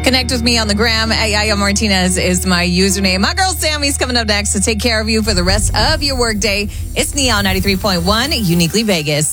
Connect with me on the gram. Yaya Martinez is my username. My girl Sammy's coming up next to take care of you for the rest of your workday. It's Neon 93.1, Uniquely Vegas.